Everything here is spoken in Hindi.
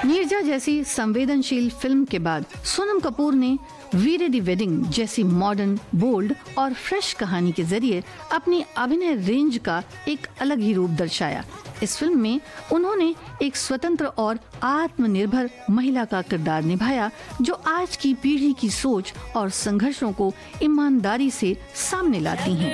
नीरजा जैसी संवेदनशील फिल्म के बाद सोनम कपूर ने वीरे दी वेडिंग जैसी मॉडर्न, बोल्ड और फ्रेश कहानी के जरिए अपनी अभिनय रेंज का एक अलग ही रूप दर्शाया। इस फिल्म में उन्होंने एक स्वतंत्र और आत्मनिर्भर महिला का किरदार निभाया, जो आज की पीढ़ी की सोच और संघर्षों को ईमानदारी से सामने लाती हैं।